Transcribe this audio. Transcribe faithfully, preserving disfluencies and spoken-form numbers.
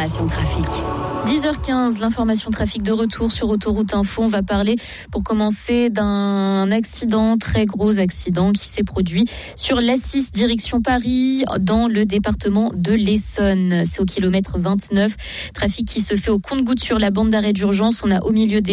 l'information trafic. dix heures quinze, l'information trafic de retour sur Autoroute Info. On va parler pour commencer d'un accident, très gros accident qui s'est produit sur l'A six direction Paris dans le département de l'Essonne. C'est au kilomètre vingt-neuf. Trafic qui se fait au compte-gouttes sur la bande d'arrêt d'urgence. On a au milieu des